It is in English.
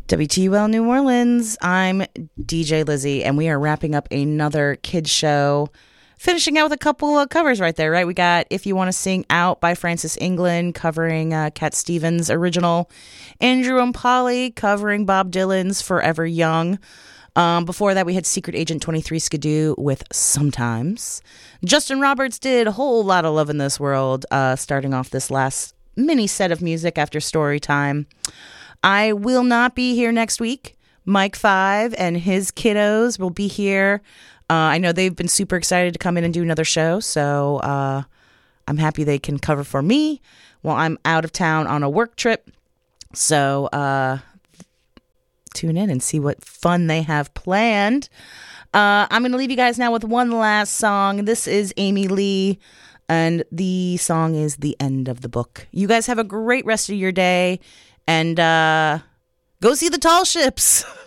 WTUL New Orleans. I'm DJ Lizzie, and we are wrapping up another kids show, finishing out with a couple of covers right there, right? We got If You Want to Sing Out by Francis England, covering Cat Stevens' original. Andrew and Polly covering Bob Dylan's Forever Young. Before that, we had Secret Agent 23 Skidoo with Sometimes. Justin Roberts did a whole lot of Love in This World, starting off this last mini set of music after story time. I will not be here next week. Mike 5 and his kiddos will be here. I know they've been super excited to come in and do another show, so I'm happy they can cover for me while I'm out of town on a work trip. So tune in and see what fun they have planned. I'm going to leave you guys now with one last song. This is Amy Lee, and the song is The End of the Book. You guys have a great rest of your day. And go see the tall ships.